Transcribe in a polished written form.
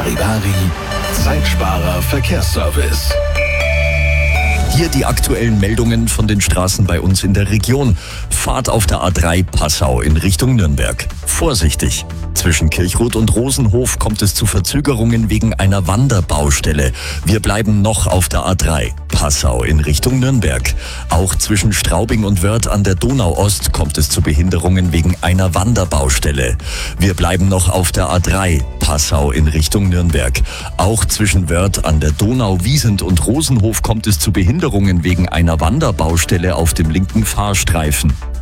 Charivari, Zeitsparer Verkehrsservice. Hier die aktuellen Meldungen von den Straßen bei uns in der Region. Fahrt auf der A3 Passau in Richtung Nürnberg. Vorsichtig! Zwischen Kirchroth und Rosenhof kommt es zu Verzögerungen wegen einer Wanderbaustelle. Wir bleiben noch auf der A3 Passau in Richtung Nürnberg. Auch zwischen Straubing und Wörth an der Donau-Ost kommt es zu Behinderungen wegen einer Wanderbaustelle. Wir bleiben noch auf der A3 Passau in Richtung Nürnberg. Auch zwischen Wörth an der Donau, Wiesent und Rosenhof kommt es zu Behinderungen wegen einer Wanderbaustelle auf dem linken Fahrstreifen.